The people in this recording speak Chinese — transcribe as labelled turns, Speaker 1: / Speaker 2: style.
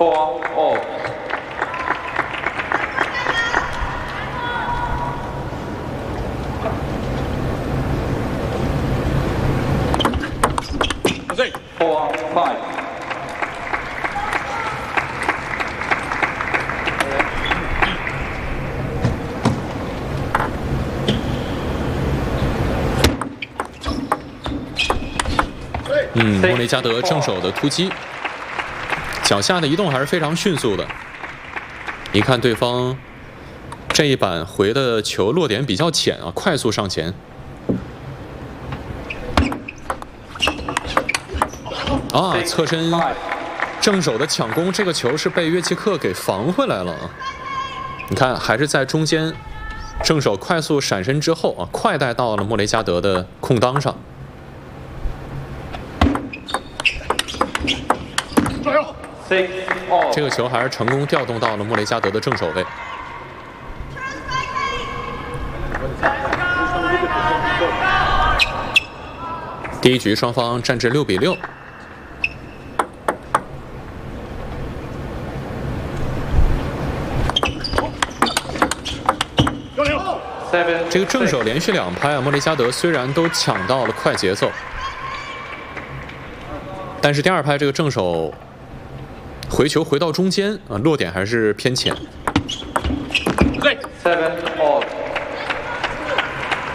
Speaker 1: 4 all。 4 5。
Speaker 2: 莫雷加德正手的突击，脚下的移动还是非常迅速的。一看对方这一板回的球落点比较浅啊，快速上前。啊，侧身正手的抢攻，这个球是被约基克给防回来了啊。你看，还是在中间，正手快速闪身之后啊，快带到了莫雷加德的空当上。 这个球还是成功调动到了莫雷加德的正手位。第一局双方战至6比6。这个正手连续2拍啊，莫雷加德虽然都抢到了快节奏，但是第2拍这个正手。 回球回到中间啊，落点还是偏浅。
Speaker 1: 7 all。